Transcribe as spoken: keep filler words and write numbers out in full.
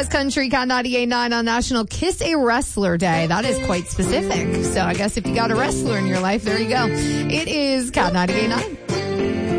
West Country, Cat ninety-eight point nine on National Kiss a Wrestler Day. That is quite specific. So I guess if you got a wrestler in your life, there you go. It is Cat ninety-eight point nine.